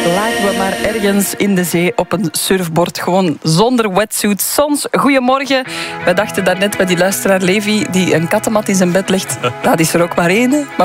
Lagen we maar ergens in de zee op een surfboard, gewoon zonder wetsuit. Soms, goedemorgen. Wij dachten daarnet bij die luisteraar Levi, die een kattenmat in zijn bed legt. Dat is er ook maar één.